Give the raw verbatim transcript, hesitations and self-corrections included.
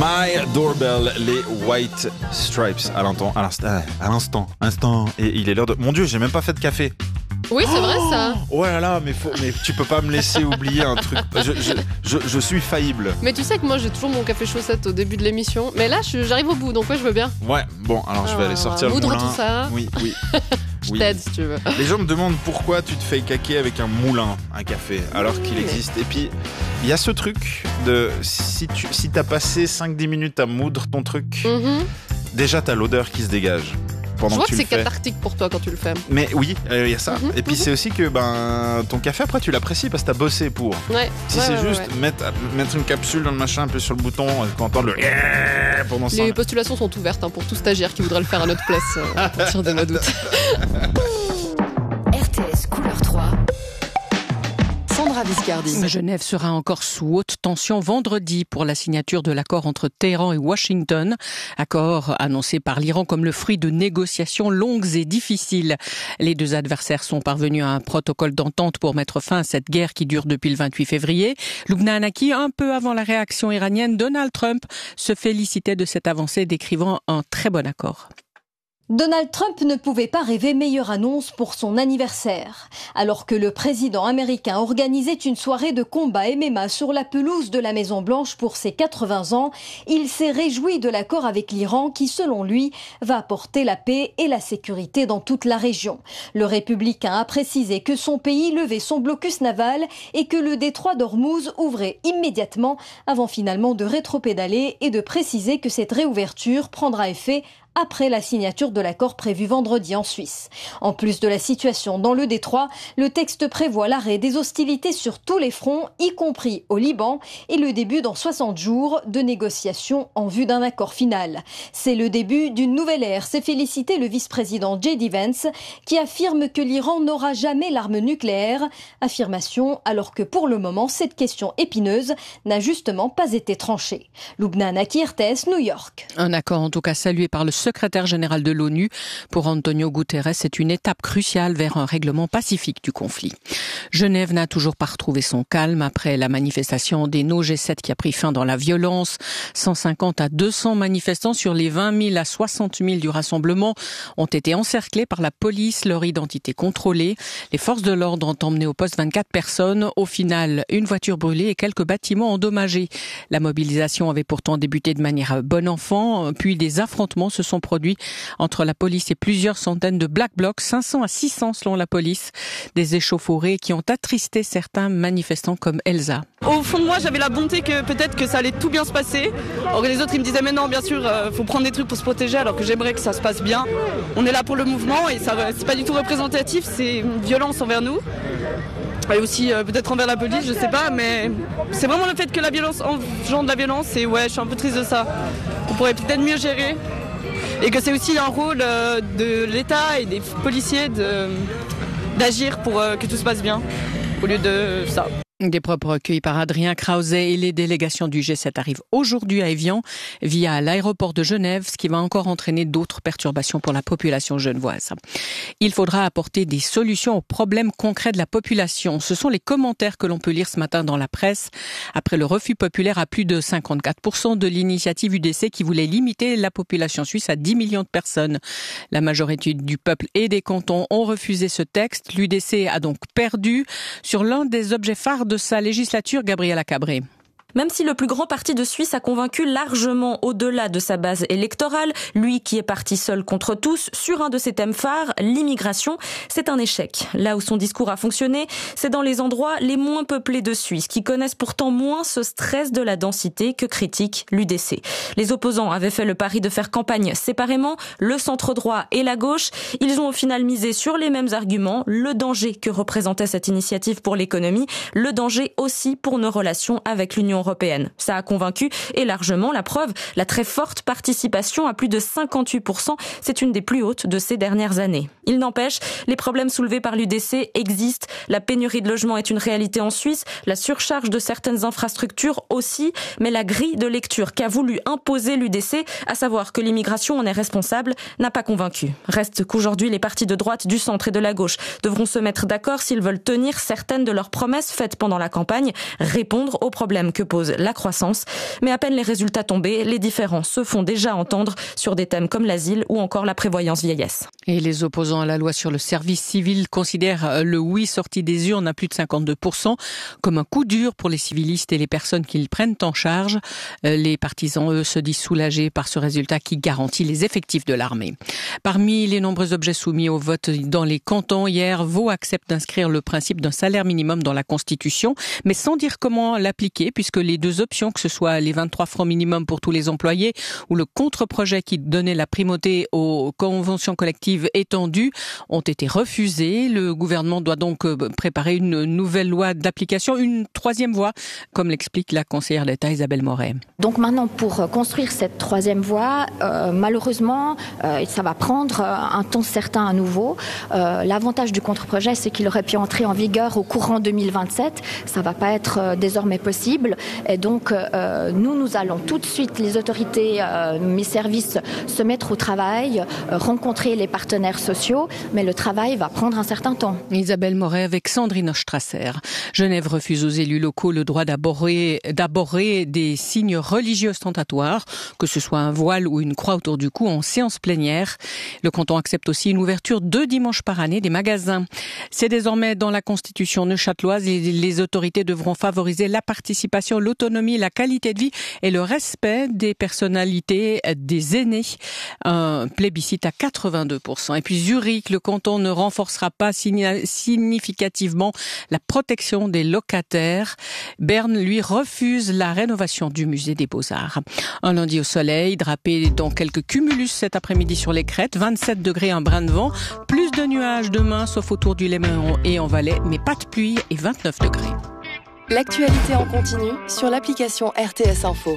My Doorbell, les White Stripes. À l'instant, à l'instant, à l'instant, instant. Et il est l'heure de... Mon Dieu, j'ai même pas fait de café. Oui, c'est vrai ça. Oh là là, mais, faut... mais tu peux pas me laisser oublier un truc. Je, je, je, je suis faillible. Mais tu sais que moi j'ai toujours mon café chaussette au début de l'émission. Mais là, je, j'arrive au bout, donc ouais, je veux bien. Ouais, bon, alors je vais Ah, aller sortir le moudre moulin. tout ça. Oui, oui. Je Oui. t'aide si tu veux. Les gens me demandent pourquoi tu te fais caquer avec un moulin à café alors qu'il mais- existe. Et puis, il y a ce truc de si tu si t'as passé cinq dix minutes à moudre ton truc, Mhm. déjà t'as l'odeur qui se dégage pendant Je vois que que tu c'est le fais. cathartique pour toi quand tu le fais. Mais oui, il y a ça. Mhm, Et puis mhm. c'est aussi que ben ton café après tu l'apprécies parce que t'as bossé pour. Ouais. Si ouais, c'est ouais, juste ouais. Mettre, mettre une capsule dans le machin, un peu sur le bouton, qu'on entend le pendant Les cinq postulations sont ouvertes hein, pour tout stagiaire qui voudrait le faire à notre place euh, à partir du mois d'août. R T S Couleur trois. Sandra Viscardi. Genève sera encore sous haute tension vendredi pour la signature de l'accord entre Téhéran et Washington. Accord annoncé par l'Iran comme le fruit de négociations longues et difficiles. Les deux adversaires sont parvenus à un protocole d'entente pour mettre fin à cette guerre qui dure depuis le vingt-huit février. Lubna Hanaki, un peu avant la réaction iranienne, Donald Trump se félicitait de cette avancée, décrivant un très bon accord. Donald Trump ne pouvait pas rêver meilleure annonce pour son anniversaire. Alors que le président américain organisait une soirée de combat M M A sur la pelouse de la Maison-Blanche pour ses quatre-vingts ans, il s'est réjoui de l'accord avec l'Iran qui, selon lui, va apporter la paix et la sécurité dans toute la région. Le républicain a précisé que son pays levait son blocus naval et que le détroit d'Ormuz ouvrait immédiatement avant finalement de rétropédaler et de préciser que cette réouverture prendra effet après la signature de l'accord prévu vendredi en Suisse. En plus de la situation dans le détroit, le texte prévoit l'arrêt des hostilités sur tous les fronts, y compris au Liban, et le début dans soixante jours de négociations en vue d'un accord final. C'est le début d'une nouvelle ère, s'est félicité le vice-président J D Vance, qui affirme que l'Iran n'aura jamais l'arme nucléaire. Affirmation alors que pour le moment, cette question épineuse n'a justement pas été tranchée. Lubna Hanaki, R T S, New York. Un accord en tout cas salué par le secrétaire général de l'ONU. Pour Antonio Guterres, c'est une étape cruciale vers un règlement pacifique du conflit. Genève n'a toujours pas retrouvé son calme après la manifestation des No G sept qui a pris fin dans la violence. cent cinquante à deux cents manifestants sur les vingt mille à soixante mille du rassemblement ont été encerclés par la police, leur identité contrôlée. Les forces de l'ordre ont emmené au poste vingt-quatre personnes. Au final, une voiture brûlée et quelques bâtiments endommagés. La mobilisation avait pourtant débuté de manière bon enfant, puis des affrontements se sont produits entre la police et plusieurs centaines de Black Blocs, cinq cents à six cents selon la police. Des échauffourées qui ont attristé certains manifestants comme Elsa. Au fond de moi, j'avais la bonté que peut-être que ça allait tout bien se passer. Alors que les autres, ils me disaient, mais non, bien sûr, euh, faut prendre des trucs pour se protéger, alors que j'aimerais que ça se passe bien. On est là pour le mouvement et ça, c'est pas du tout représentatif, c'est une violence envers nous. Et aussi euh, peut-être envers la police, je sais pas, mais c'est vraiment le fait que la violence engendre de la violence et ouais, je suis un peu triste de ça. On pourrait peut-être mieux gérer. Et que c'est aussi un rôle euh, de l'État et des policiers de, d'agir pour euh, que tout se passe bien, au lieu de ça. Des propos recueillis par Adrien Krause et les délégations du G sept arrivent aujourd'hui à Évian via l'aéroport de Genève, ce qui va encore entraîner d'autres perturbations pour la population genevoise. Il faudra apporter des solutions aux problèmes concrets de la population. Ce sont les commentaires que l'on peut lire ce matin dans la presse après le refus populaire à plus de cinquante-quatre pour cent de l'initiative U D C qui voulait limiter la population suisse à dix millions de personnes. La majorité du peuple et des cantons ont refusé ce texte. L'U D C a donc perdu sur l'un des objets phares de sa législature, Gabriela Cabré. Même si le plus grand parti de Suisse a convaincu largement au-delà de sa base électorale, lui qui est parti seul contre tous, sur un de ses thèmes phares, l'immigration, c'est un échec. Là où son discours a fonctionné, c'est dans les endroits les moins peuplés de Suisse, qui connaissent pourtant moins ce stress de la densité que critique l'U D C. Les opposants avaient fait le pari de faire campagne séparément, le centre-droit et la gauche. Ils ont au final misé sur les mêmes arguments, le danger que représentait cette initiative pour l'économie, le danger aussi pour nos relations avec l'Union européenne. Ça a convaincu et largement, la preuve, la très forte participation à plus de cinquante-huit pour cent, c'est une des plus hautes de ces dernières années. Il n'empêche, les problèmes soulevés par l'U D C existent. La pénurie de logements est une réalité en Suisse, la surcharge de certaines infrastructures aussi, mais la grille de lecture qu'a voulu imposer l'U D C, à savoir que l'immigration en est responsable, n'a pas convaincu. Reste qu'aujourd'hui, les partis de droite, du centre et de la gauche devront se mettre d'accord s'ils veulent tenir certaines de leurs promesses faites pendant la campagne, répondre aux problèmes que propose la croissance. Mais à peine les résultats tombés, les différends se font déjà entendre sur des thèmes comme l'asile ou encore la prévoyance vieillesse. Et les opposants à la loi sur le service civil considèrent le oui sorti des urnes à plus de cinquante-deux pour cent comme un coup dur pour les civilistes et les personnes qui le prennent en charge. Les partisans, eux, se disent soulagés par ce résultat qui garantit les effectifs de l'armée. Parmi les nombreux objets soumis au vote dans les cantons, hier, Vaud accepte d'inscrire le principe d'un salaire minimum dans la Constitution, mais sans dire comment l'appliquer, puisque les deux options, que ce soit les vingt-trois francs minimum pour tous les employés ou le contre-projet qui donnait la primauté aux conventions collectives étendues, ont été refusées. Le gouvernement doit donc préparer une nouvelle loi d'application, une troisième voie, comme l'explique la conseillère d'État Isabelle Moret. Donc maintenant, pour construire cette troisième voie, euh, malheureusement, euh, ça va prendre un temps certain à nouveau. Euh, l'avantage du contre-projet, c'est qu'il aurait pu entrer en vigueur au courant deux mille vingt-sept. Ça ne va pas être euh, désormais possible. Et donc, euh, nous, nous allons tout de suite, les autorités, euh, mes services, se mettre au travail, euh, rencontrer les partenaires sociaux, mais le travail va prendre un certain temps. Isabelle Moret avec Sandrine Strasser. Genève refuse aux élus locaux le droit d'aborder, d'aborder des signes religieux ostentatoires, que ce soit un voile ou une croix autour du cou, en séance plénière. Le canton accepte aussi une ouverture deux dimanches par année des magasins. C'est désormais dans la Constitution neuchâteloise. Les, les autorités devront favoriser la participation, l'autonomie, la qualité de vie et le respect des personnalités des aînés. Un plébiscite à quatre-vingt-deux pour cent. Et puis Zurich, le canton ne renforcera pas significativement la protection des locataires. Berne, lui, refuse la rénovation du musée des Beaux-Arts. Un lundi au soleil, drapé dans quelques cumulus cet après-midi sur les crêtes, vingt-sept degrés, un brin de vent, plus de nuages demain, sauf autour du Léman et en Valais, mais pas de pluie et vingt-neuf degrés. L'actualité en continu sur l'application R T S Info.